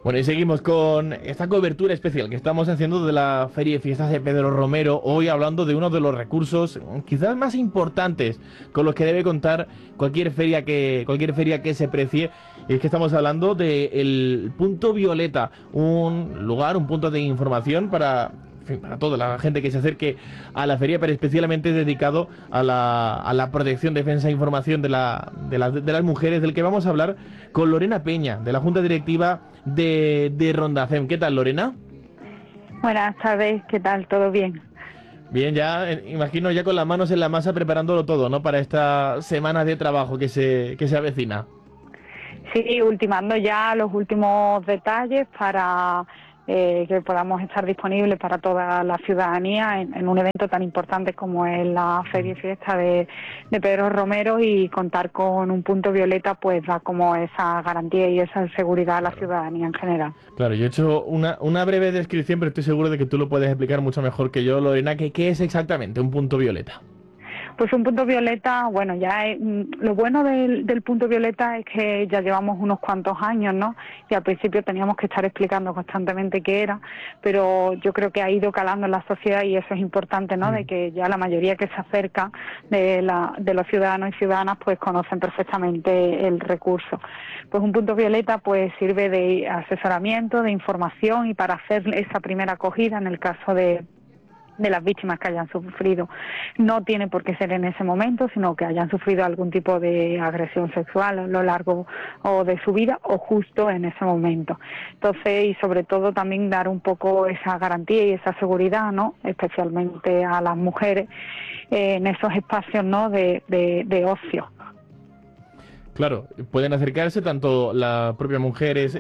Bueno, y seguimos con esta cobertura especial que estamos haciendo de la Feria y Fiestas de Pedro Romero, hoy hablando de uno de los recursos quizás más importantes con los que debe contar cualquier feria que se precie, y es que estamos hablando del Punto Violeta, un lugar, un punto de información para, en fin, para toda la gente que se acerque a la feria, pero especialmente dedicado a la protección, defensa e información de las mujeres, del que vamos a hablar con Lorena Peña, de la Junta Directiva de Rondacem. ¿Qué tal, Lorena? Buenas tardes, ¿qué tal? ¿Todo bien? Bien, ya imagino ya con las manos en la masa preparándolo todo, ¿no? Para esta semana de trabajo que se avecina. Sí, ultimando ya los últimos detalles para que podamos estar disponibles para toda la ciudadanía en un evento tan importante como es la Feria y Fiesta de Pedro Romero, y contar con un punto violeta pues da como esa garantía y esa seguridad a la ciudadanía en general. Claro, yo he hecho una breve descripción, pero estoy seguro de que tú lo puedes explicar mucho mejor que yo, Lorena. ¿Qué es exactamente un punto violeta? Pues un punto violeta, bueno, lo bueno del punto violeta es que ya llevamos unos cuantos años, ¿no? Y al principio teníamos que estar explicando constantemente qué era, pero yo creo que ha ido calando en la sociedad y eso es importante, ¿no? De que ya la mayoría que se acerca de los ciudadanos y ciudadanas pues conocen perfectamente el recurso. Pues un punto violeta pues sirve de asesoramiento, de información y para hacer esa primera acogida en el caso de las víctimas que hayan sufrido. No tiene por qué ser en ese momento, sino que hayan sufrido algún tipo de agresión sexual a lo largo o de su vida o justo en ese momento. Entonces, y sobre todo también dar un poco esa garantía y esa seguridad, ¿no? Especialmente a las mujeres en esos espacios, ¿no? de ocio. Claro, pueden acercarse tanto las propias mujeres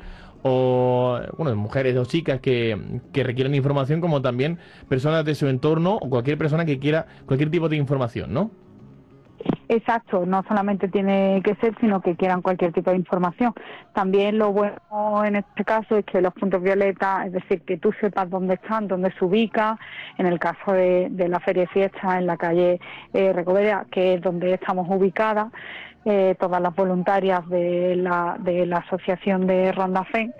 o, bueno, mujeres o chicas que requieren información, como también personas de su entorno o cualquier persona que quiera cualquier tipo de información, ¿no? Exacto, no solamente tiene que ser, sino que quieran cualquier tipo de información. También lo bueno en este caso es que los puntos violetas, es decir, que tú sepas dónde están, dónde se ubica. En el caso de la Feria de Fiesta en la calle Recoveria, que es donde estamos ubicadas, todas las voluntarias de la asociación de Rondacem,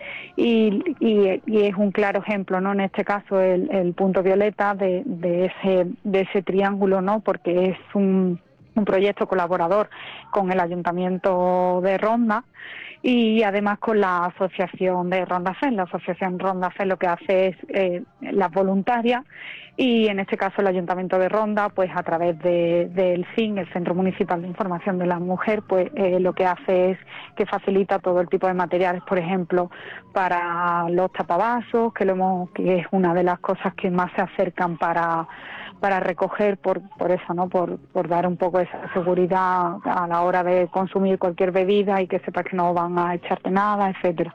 y es un claro ejemplo, ¿no? En este caso el punto violeta de ese triángulo, ¿no? Porque es un proyecto colaborador con el Ayuntamiento de Ronda y además con la Asociación de Rondacem. La Asociación Rondacem lo que hace es las voluntarias, y en este caso el Ayuntamiento de Ronda, pues a través del CIN, el Centro Municipal de Información de la Mujer, pues lo que hace es que facilita todo el tipo de materiales, por ejemplo, para los tapavasos, que es una de las cosas que más se acercan para recoger por eso, ¿no? Por dar un poco esa seguridad a la hora de consumir cualquier bebida y que sepas que no van a echarte nada, etcétera.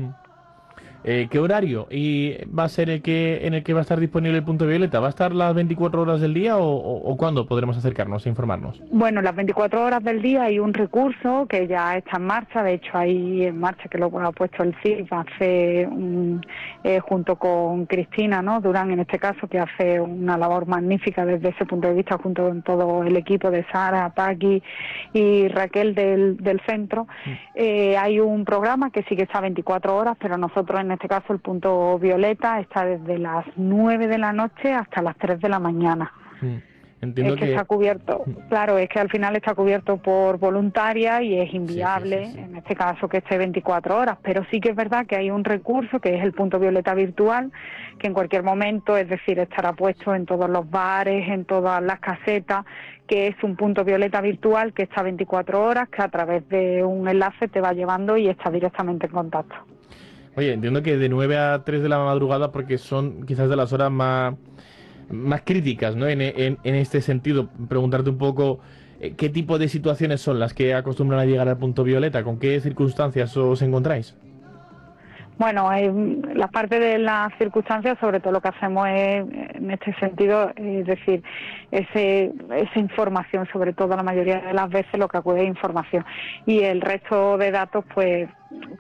¿Qué horario y va a ser en el que va a estar disponible el punto violeta? ¿Va a estar las 24 horas del día o cuándo podremos acercarnos e informarnos? Bueno, las 24 horas del día hay un recurso que ya está en marcha, de hecho hay en marcha, que lo ha puesto el CIF hace junto con Cristina, ¿no? Durán, en este caso, que hace una labor magnífica desde ese punto de vista, junto con todo el equipo de Sara, Paqui y Raquel del centro. Hay un programa que sí que está 24 horas, pero nosotros en este caso el punto violeta está desde las 9 de la noche hasta las 3 de la mañana. Entiendo es que está cubierto, claro, es que al final está cubierto por voluntaria y es inviable, sí. En este caso, que esté 24 horas, pero sí que es verdad que hay un recurso que es el punto violeta virtual, que en cualquier momento, es decir, estará puesto en todos los bares, en todas las casetas, que es un punto violeta virtual que está 24 horas, que a través de un enlace te va llevando y está directamente en contacto. Oye, entiendo que de 9 a 3 de la madrugada, porque son quizás de las horas más críticas, ¿no? En este sentido, preguntarte un poco qué tipo de situaciones son las que acostumbran a llegar al punto violeta, con qué circunstancias os encontráis. Bueno, la parte de las circunstancias, sobre todo lo que hacemos es, en este sentido, es decir, esa información, sobre todo la mayoría de las veces lo que acude es información, y el resto de datos, pues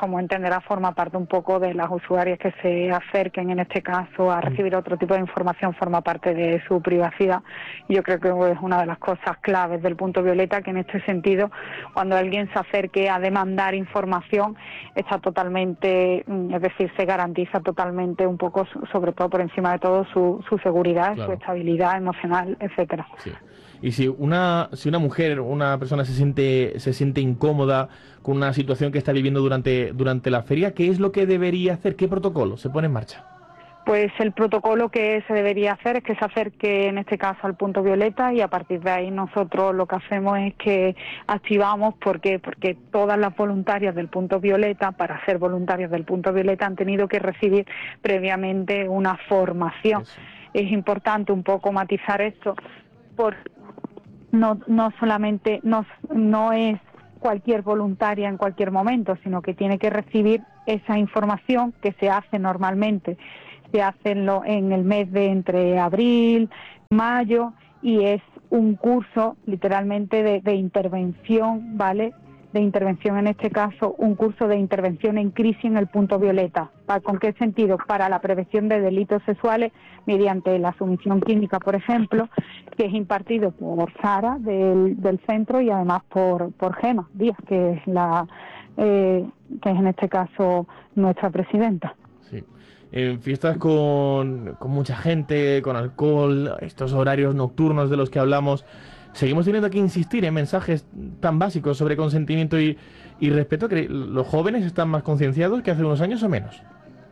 como entenderá, forma parte un poco de las usuarias que se acerquen, en este caso, a recibir otro tipo de información, forma parte de su privacidad. Y yo creo que es una de las cosas claves del punto violeta, que en este sentido, cuando alguien se acerque a demandar información, está totalmente, es decir, se garantiza totalmente un poco, sobre todo por encima de todo, su seguridad, Claro. su estabilidad emocional, etcétera. Sí. Y si una mujer, una persona se siente incómoda con una situación que está viviendo durante la feria, ¿qué es lo que debería hacer? ¿Qué protocolo se pone en marcha? Pues el protocolo que se debería hacer es que se acerque, en este caso, al punto violeta, y a partir de ahí nosotros lo que hacemos es que activamos, porque todas las voluntarias del punto violeta, para ser voluntarias del punto violeta, han tenido que recibir previamente una formación. Eso. Es importante un poco matizar esto, porque no solamente no es cualquier voluntaria en cualquier momento, sino que tiene que recibir esa información que se hace normalmente. Se hace en el mes de entre abril, mayo, y es un curso literalmente de intervención, ¿vale? De intervención, en este caso, un curso de intervención en crisis en el punto violeta. ¿Con qué sentido? Para la prevención de delitos sexuales mediante la sumisión química, por ejemplo, que es impartido por Sara del centro, y además por Gema Díaz, que es que es en este caso nuestra presidenta. Sí. En fiestas con mucha gente, con alcohol, estos horarios nocturnos de los que hablamos, seguimos teniendo que insistir en mensajes tan básicos sobre consentimiento y respeto. ¿Que los jóvenes están más concienciados que hace unos años o menos?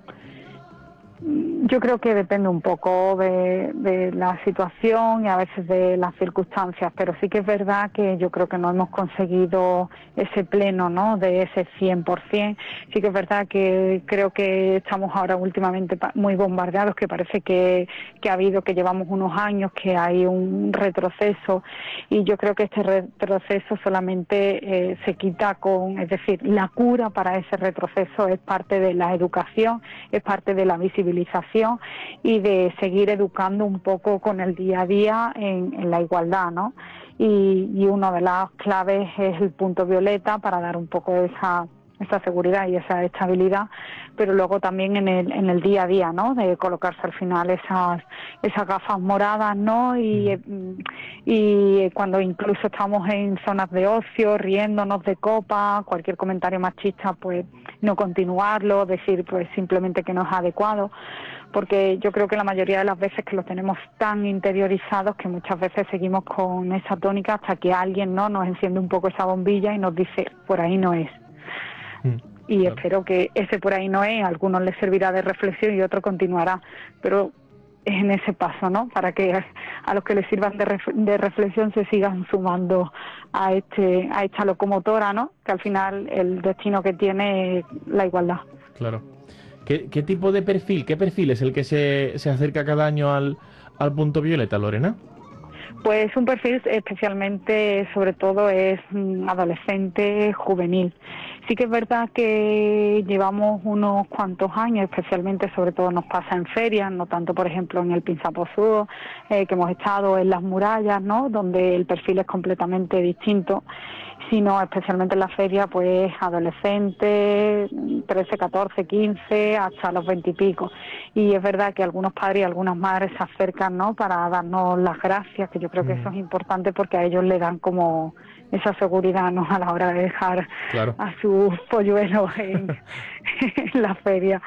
Yo creo que depende un poco de la situación y a veces de las circunstancias, pero sí que es verdad que yo creo que no hemos conseguido ese pleno, ¿no?, de ese 100%. Sí que es verdad que creo que estamos ahora últimamente muy bombardeados, que parece que llevamos unos años, que hay un retroceso, y yo creo que este retroceso solamente se quita es decir, la cura para ese retroceso es parte de la educación, es parte de la visibilización y de seguir educando un poco con el día a día en la igualdad, ¿no? Y una de las claves es el punto violeta, para dar un poco esa seguridad y esa estabilidad, pero luego también en el día a día, ¿no?, de colocarse al final esas gafas moradas, ¿no?, y cuando incluso estamos en zonas de ocio, riéndonos de copa, cualquier comentario machista, pues no continuarlo, decir pues simplemente que no es adecuado, porque yo creo que la mayoría de las veces que lo tenemos tan interiorizados que muchas veces seguimos con esa tónica hasta que alguien, ¿no?, nos enciende un poco esa bombilla y nos dice, por ahí no es. Y Claro. espero que ese por ahí no es, a algunos les servirá de reflexión y otro continuará, pero es en ese paso, ¿no?, para que a los que les sirvan de reflexión se sigan sumando a esta locomotora, ¿no?, que al final el destino que tiene es la igualdad. Claro. ¿Qué tipo de perfil, qué perfil es el que se acerca cada año al punto violeta, Lorena? Pues un perfil especialmente, sobre todo, es adolescente, juvenil. Sí que es verdad que llevamos unos cuantos años, especialmente, sobre todo nos pasa en ferias, no tanto, por ejemplo, en el Pinzapozudo, que hemos estado en las murallas, ¿no?, donde el perfil es completamente distinto, sino especialmente en la feria, pues adolescentes, 13, 14, 15, hasta los 20 y pico. Y es verdad que algunos padres y algunas madres se acercan, ¿no?, para darnos las gracias, que yo creo que eso es importante porque a ellos le dan como esa seguridad, ¿no?, a la hora de dejar Claro. a sus polluelos en la feria.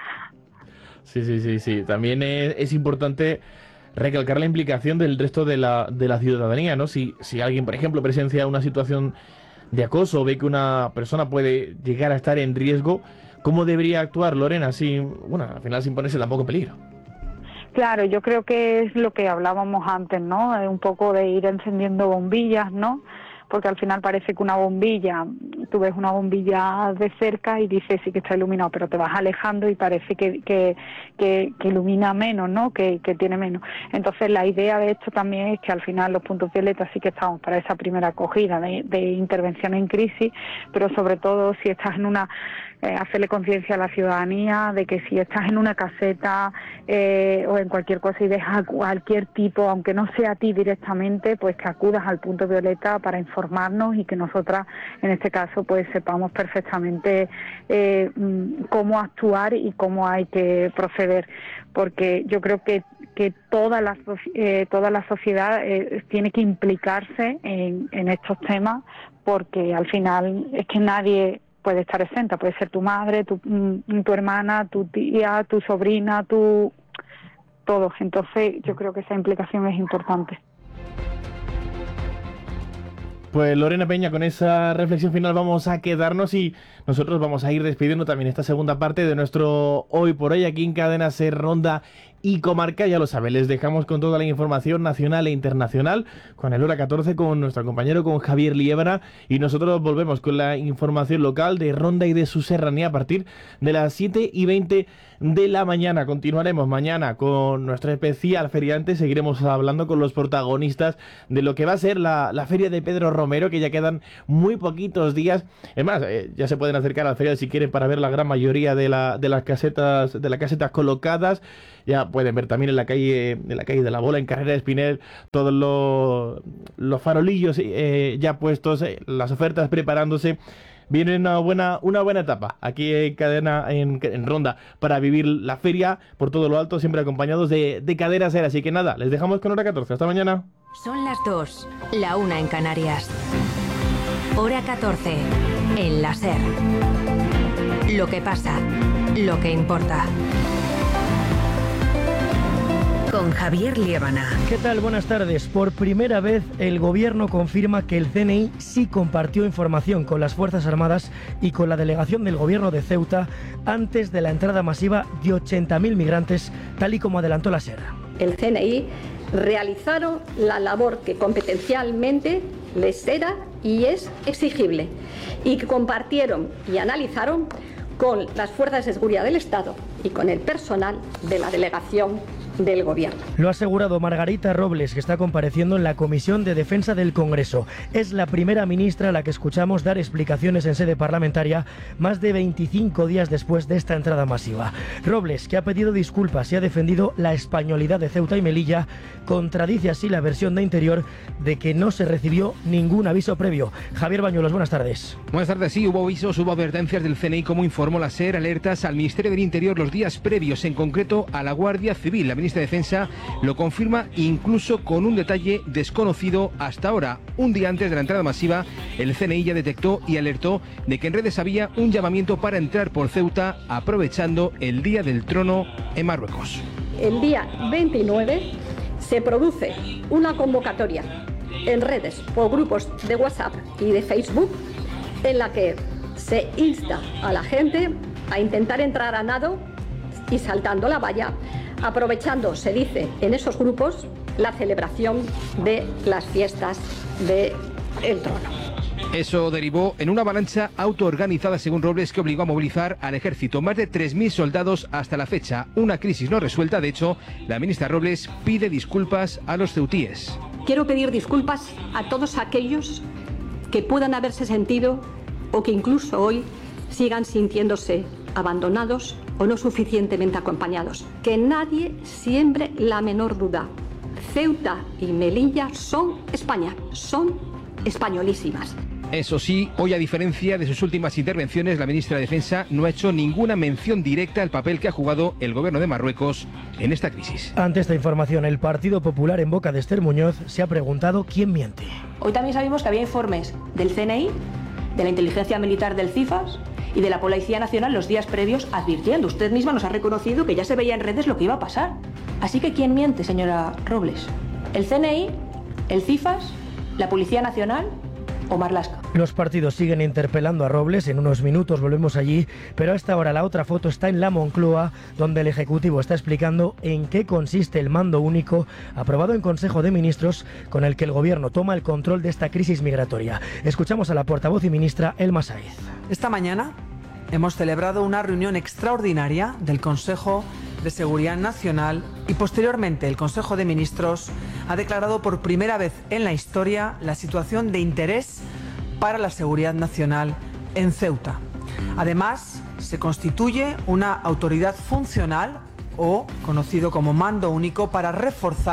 Sí. También es importante recalcar la implicación del resto de la ciudadanía, ¿no? Si alguien, por ejemplo, presencia una situación de acoso o ve que una persona puede llegar a estar en riesgo, ¿cómo debería actuar, Lorena? Al final sin ponerse tampoco en peligro. Claro, yo creo que es lo que hablábamos antes, ¿no? Un poco de ir encendiendo bombillas, ¿no? Porque al final parece que una bombilla, tú ves una bombilla de cerca y dices sí que está iluminado, pero te vas alejando y parece que ilumina menos, ¿no?, que tiene menos. Entonces la idea de esto también es que al final los puntos violetas sí que estamos para esa primera acogida de intervención en crisis, pero sobre todo si estás en hacerle conciencia a la ciudadanía de que si estás en una caseta o en cualquier cosa y ves a cualquier tipo, aunque no sea a ti directamente, pues que acudas al punto violeta para informar informarnos y que nosotras, en este caso, pues sepamos perfectamente cómo actuar y cómo hay que proceder, porque yo creo que toda la sociedad tiene que implicarse en estos temas, porque al final es que nadie puede estar exenta. Puede ser tu madre, tu hermana, tu tía, tu sobrina, todos. Entonces yo creo que esa implicación es importante. Pues Lorena Peña, con esa reflexión final vamos a quedarnos y nosotros vamos a ir despidiendo también esta segunda parte de nuestro Hoy por Hoy aquí en Cadena Ser, Ronda y Comarca. Ya lo saben, les dejamos con toda la información nacional e internacional, con el Hora 14, con nuestro compañero, con Javier Liébana, y nosotros volvemos con la información local de Ronda y de su serranía a partir de las 7:20 de la mañana. Continuaremos mañana con nuestro especial feriante, seguiremos hablando con los protagonistas de lo que va a ser la Feria de Pedro Romero, que ya quedan muy poquitos días. Es más, ya se pueden acercar a la feria si quieren para ver la gran mayoría de las casetas colocadas. Ya pueden ver también en la calle de la Bola, en Carrera de Espinel, todos los farolillos ya puestos, las ofertas preparándose. Viene una buena etapa aquí en Cadena, en Ronda, para vivir la feria por todo lo alto, siempre acompañados de Cadena Ser. Así que nada, les dejamos con Hora 14. Hasta mañana. Son las 2, la 1 en Canarias. Hora 14, en la Ser. Lo que pasa, lo que importa. Con Javier Liébana. ¿Qué tal? Buenas tardes. Por primera vez el Gobierno confirma que el CNI sí compartió información con las Fuerzas Armadas y con la delegación del Gobierno de Ceuta antes de la entrada masiva de 80.000 migrantes, tal y como adelantó la SER. El CNI realizaron la labor que competencialmente les era y es exigible, y que compartieron y analizaron con las fuerzas de seguridad del Estado y con el personal de la delegación del Gobierno. Lo ha asegurado Margarita Robles, que está compareciendo en la Comisión de Defensa del Congreso. Es la primera ministra a la que escuchamos dar explicaciones en sede parlamentaria más de 25 días después de esta entrada masiva. Robles, que ha pedido disculpas y ha defendido la españolidad de Ceuta y Melilla, contradice así la versión de Interior de que no se recibió ningún aviso previo. Javier Bañuelos, buenas tardes. Buenas tardes. Sí, hubo avisos, hubo advertencias del CNI, como informó la SER, alertas al Ministerio del Interior los días previos, en concreto a la Guardia Civil. La ministra de Defensa lo confirma incluso con un detalle desconocido hasta ahora. Un día antes de la entrada masiva, el CNI ya detectó y alertó de que en redes había un llamamiento para entrar por Ceuta aprovechando el Día del Trono en Marruecos. El día 29 se produce una convocatoria en redes por grupos de WhatsApp y de Facebook en la que se insta a la gente a intentar entrar a nado y saltando la valla, aprovechando, se dice en esos grupos, la celebración de las fiestas del Trono. Eso derivó en una avalancha autoorganizada, según Robles, que obligó a movilizar al ejército. Más de 3.000 soldados hasta la fecha. Una crisis no resuelta. De hecho, la ministra Robles pide disculpas a los ceutíes. Quiero pedir disculpas a todos aquellos que puedan haberse sentido o que incluso hoy sigan sintiéndose abandonados o no suficientemente acompañados. Que nadie siembre la menor duda. Ceuta y Melilla son España, son españolísimas. Eso sí, hoy, a diferencia de sus últimas intervenciones, la ministra de Defensa no ha hecho ninguna mención directa al papel que ha jugado el gobierno de Marruecos en esta crisis. Ante esta información, el Partido Popular, en boca de Esther Muñoz, se ha preguntado quién miente. Hoy también sabemos que había informes del CNI, de la inteligencia militar del CIFAS y de la Policía Nacional los días previos advirtiendo. Usted misma nos ha reconocido que ya se veía en redes lo que iba a pasar. Así que ¿quién miente, señora Robles? ¿El CNI? ¿El CIFAS? ¿La Policía Nacional? ¿O Marlaska? Los partidos siguen interpelando a Robles. En unos minutos volvemos allí, pero a esta hora la otra foto está en la Moncloa, donde el Ejecutivo está explicando en qué consiste el mando único aprobado en Consejo de Ministros, con el que el Gobierno toma el control de esta crisis migratoria. Escuchamos a la portavoz y ministra Elma Saiz. Esta mañana hemos celebrado una reunión extraordinaria del Consejo de Seguridad Nacional y posteriormente el Consejo de Ministros ha declarado por primera vez en la historia la situación de interés para la seguridad nacional en Ceuta. Además, se constituye una autoridad funcional, o conocido como mando único, para reforzar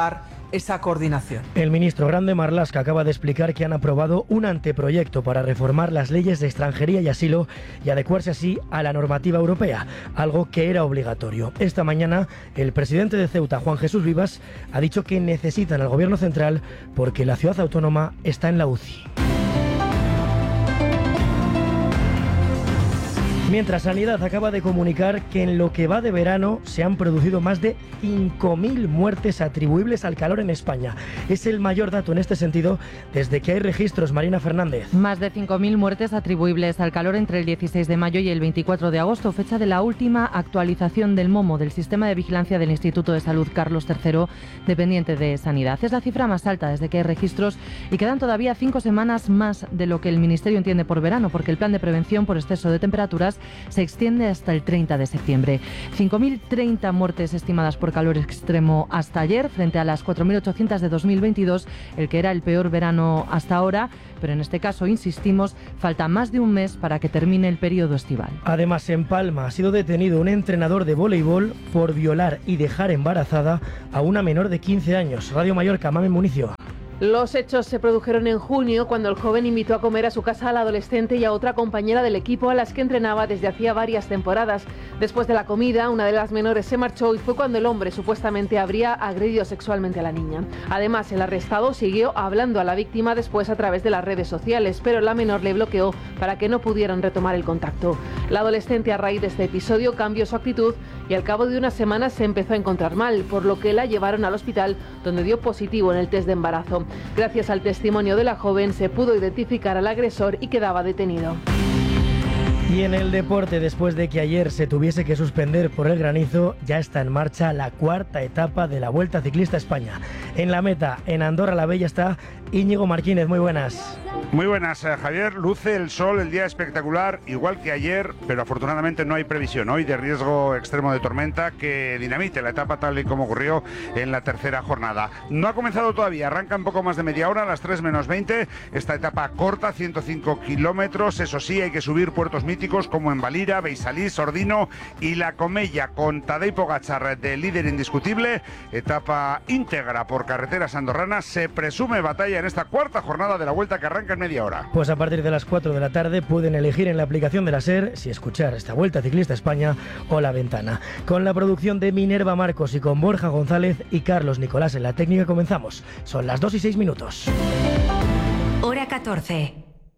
esa coordinación. El ministro Grande Marlaska acaba de explicar que han aprobado un anteproyecto para reformar las leyes de extranjería y asilo y adecuarse así a la normativa europea, algo que era obligatorio. Esta mañana, el presidente de Ceuta, Juan Jesús Vivas, ha dicho que necesitan al gobierno central porque la ciudad autónoma está en la UCI. Mientras, Sanidad acaba de comunicar que en lo que va de verano se han producido más de 5.000 muertes atribuibles al calor en España. Es el mayor dato en este sentido desde que hay registros. Marina Fernández. Más de 5.000 muertes atribuibles al calor entre el 16 de mayo y el 24 de agosto, fecha de la última actualización del MOMO, del Sistema de Vigilancia del Instituto de Salud Carlos III, dependiente de Sanidad. Es la cifra más alta desde que hay registros y quedan todavía 5 semanas más de lo que el Ministerio entiende por verano, porque el plan de prevención por exceso de temperaturas se extiende hasta el 30 de septiembre. 5.030 muertes estimadas por calor extremo hasta ayer, frente a las 4.800 de 2022, el que era el peor verano hasta ahora, pero en este caso, insistimos, falta más de un mes para que termine el periodo estival. Además, en Palma ha sido detenido un entrenador de voleibol por violar y dejar embarazada a una menor de 15 años. Radio Mallorca, Mame Municio. Los hechos se produjeron en junio, cuando el joven invitó a comer a su casa a la adolescente y a otra compañera del equipo a las que entrenaba desde hacía varias temporadas. Después de la comida, una de las menores se marchó y fue cuando el hombre supuestamente habría agredido sexualmente a la niña. Además, el arrestado siguió hablando a la víctima después a través de las redes sociales, pero la menor le bloqueó para que no pudieran retomar el contacto. La adolescente, a raíz de este episodio, cambió su actitud y al cabo de unas semanas se empezó a encontrar mal, por lo que la llevaron al hospital, donde dio positivo en el test de embarazo. Gracias al testimonio de la joven se pudo identificar al agresor y quedaba detenido. Y en el deporte, después de que ayer se tuviese que suspender por el granizo, ya está en marcha la cuarta etapa de la Vuelta Ciclista a España. En la meta, en Andorra la Vella, está Íñigo Martínez. Muy buenas. Muy buenas, Javier. Luce el sol, el día espectacular, igual que ayer, pero afortunadamente no hay previsión hoy de riesgo extremo de tormenta que dinamite la etapa tal y como ocurrió en la tercera jornada. No ha comenzado todavía, arranca en poco más de media hora, a las 3 menos 20. Esta etapa corta, 105 kilómetros. Eso sí, hay que subir puertos míticos como en Valira, Beisalís, Ordino y La Comella, con Tadej Pogačar de líder indiscutible. Etapa íntegra por carreteras andorranas. Se presume batalla en esta cuarta jornada de la Vuelta, que arranca en media hora. Pues a partir de las 4 de la tarde pueden elegir en la aplicación de la SER si escuchar esta Vuelta Ciclista a España o La Ventana. Con la producción de Minerva Marcos y con Borja González y Carlos Nicolás en la técnica comenzamos. Son las 2:06. Hora 14.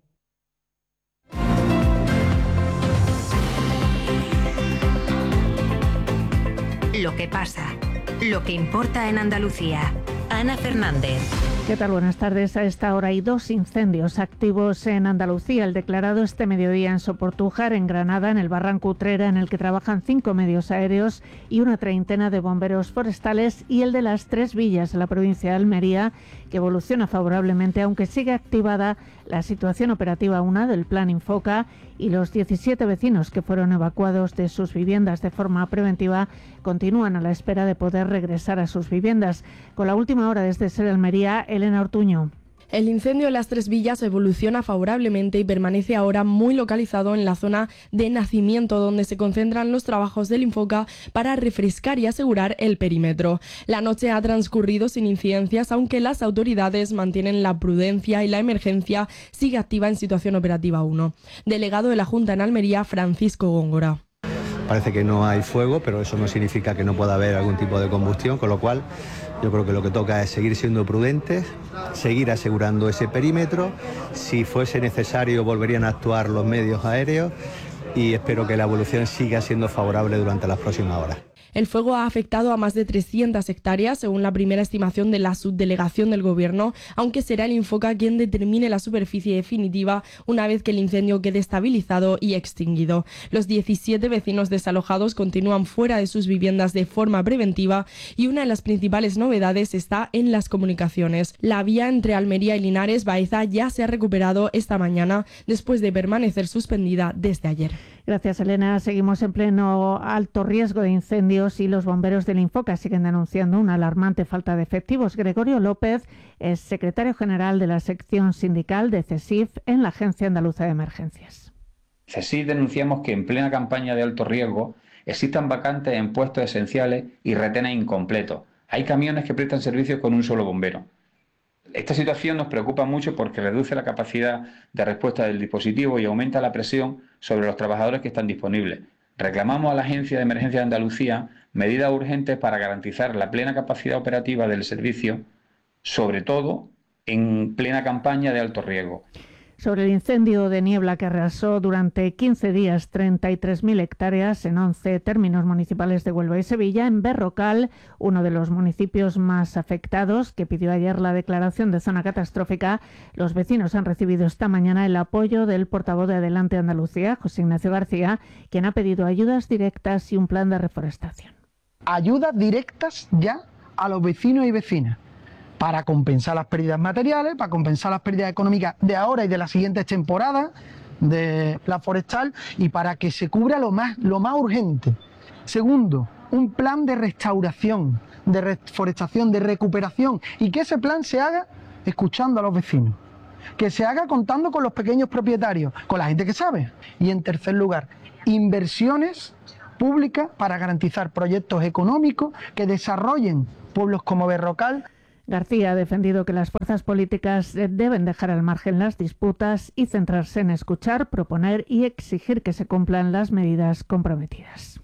Lo que pasa, lo que importa en Andalucía. Ana Fernández. ¿Qué tal? Buenas tardes. A esta hora hay 2 incendios activos en Andalucía. El declarado este mediodía en Soportújar, en Granada, en el Barranco Utrera, en el que trabajan 5 medios aéreos y una treintena de bomberos forestales, y el de las 3 villas en la provincia de Almería, que evoluciona favorablemente, aunque sigue activada la situación operativa 1 del Plan Infoca, y los 17 vecinos que fueron evacuados de sus viviendas de forma preventiva continúan a la espera de poder regresar a sus viviendas. Con la última hora desde SER Almería, Elena Ortuño. El incendio en las 3 villas evoluciona favorablemente y permanece ahora muy localizado en la zona de Nacimiento, donde se concentran los trabajos del Infoca para refrescar y asegurar el perímetro. La noche ha transcurrido sin incidencias, aunque las autoridades mantienen la prudencia y la emergencia sigue activa en situación operativa 1. Delegado de la Junta en Almería, Francisco Góngora. Parece que no hay fuego, pero eso no significa que no pueda haber algún tipo de combustión, con lo cual yo creo que lo que toca es seguir siendo prudentes, seguir asegurando ese perímetro. Si fuese necesario, volverían a actuar los medios aéreos y espero que la evolución siga siendo favorable durante las próximas horas. El fuego ha afectado a más de 300 hectáreas, según la primera estimación de la subdelegación del Gobierno, aunque será el Infoca quien determine la superficie definitiva una vez que el incendio quede estabilizado y extinguido. Los 17 vecinos desalojados continúan fuera de sus viviendas de forma preventiva y una de las principales novedades está en las comunicaciones. La vía entre Almería y Linares Baeza ya se ha recuperado esta mañana después de permanecer suspendida desde ayer. Gracias, Elena. Seguimos en pleno alto riesgo de incendios y los bomberos del Infoca siguen denunciando una alarmante falta de efectivos. Gregorio López es secretario general de la sección sindical de CESIF en la Agencia Andaluza de Emergencias. CESIF denunciamos que en plena campaña de alto riesgo existan vacantes en puestos esenciales y retenes incompletos, Hay camiones que prestan servicio con un solo bombero. Esta situación nos preocupa mucho porque reduce la capacidad de respuesta del dispositivo y aumenta la presión sobre los trabajadores que están disponibles. Reclamamos a la Agencia de Emergencia de Andalucía medidas urgentes para garantizar la plena capacidad operativa del servicio, sobre todo en plena campaña de alto riesgo. Sobre el incendio de niebla que arrasó durante 15 días 33.000 hectáreas en 11 términos municipales de Huelva y Sevilla, en Berrocal, uno de los municipios más afectados, que pidió ayer la declaración de zona catastrófica, los vecinos han recibido esta mañana el apoyo del portavoz de Adelante Andalucía, José Ignacio García, quien ha pedido ayudas directas y un plan de reforestación. Ayudas directas ya a los vecinos y vecinas, para compensar las pérdidas materiales, para compensar las pérdidas económicas de ahora y de las siguientes temporadas de la forestal y para que se cubra lo más urgente. Segundo, un plan de restauración, de reforestación, de recuperación y que ese plan se haga escuchando a los vecinos, que se haga contando con los pequeños propietarios, con la gente que sabe. Y en tercer lugar, inversiones públicas para garantizar proyectos económicos que desarrollen pueblos como Berrocal. García ha defendido que las fuerzas políticas deben dejar al margen las disputas y centrarse en escuchar, proponer y exigir que se cumplan las medidas comprometidas.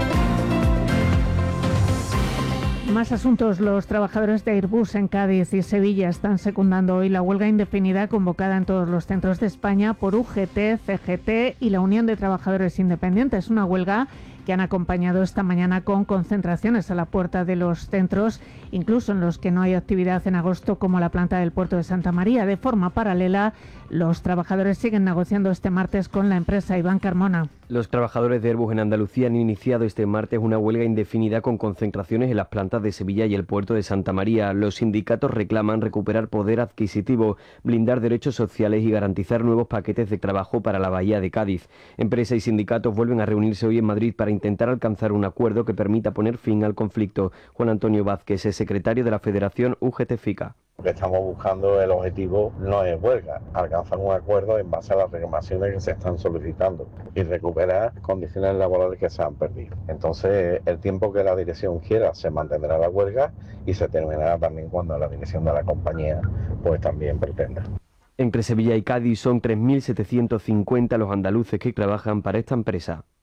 Más asuntos. Los trabajadores de Airbus en Cádiz y Sevilla están secundando hoy la huelga indefinida convocada en todos los centros de España por UGT, CGT y la Unión de Trabajadores Independientes. Una huelga que han acompañado esta mañana con concentraciones a la puerta de los centros, incluso en los que no hay actividad en agosto, como la planta del puerto de Santa María. De forma paralela, los trabajadores siguen negociando este martes con la empresa. Iván Carmona. Los trabajadores de Airbus en Andalucía han iniciado este martes una huelga indefinida con concentraciones en las plantas de Sevilla y el puerto de Santa María. Los sindicatos reclaman recuperar poder adquisitivo, blindar derechos sociales y garantizar nuevos paquetes de trabajo para la bahía de Cádiz. Empresa y sindicatos vuelven a reunirse hoy en Madrid para intentar alcanzar un acuerdo que permita poner fin al conflicto. Juan Antonio Vázquez es secretario de la Federación UGT-FICA. Lo que estamos buscando, el objetivo no es huelga, alcanzar un acuerdo en base a las reclamaciones que se están solicitando y recuperar condiciones laborales que se han perdido. Entonces, el tiempo que la dirección quiera se mantendrá la huelga y se terminará también cuando la dirección de la compañía pues también pretenda. Entre Sevilla y Cádiz son 3.750 los andaluces que trabajan para esta empresa.